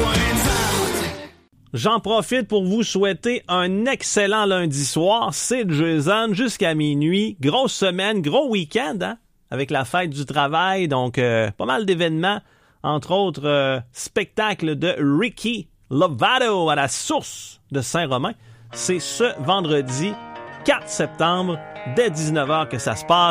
J'en profite pour vous souhaiter un excellent lundi soir. C'est Jason jusqu'à minuit. Grosse semaine, gros week-end, hein? Avec la fête du travail. Donc, pas mal d'événements. Entre autres, spectacle de Ricky Lovato à la Source de Saint-Romain. C'est ce vendredi 4 septembre, dès 19h que ça se passe.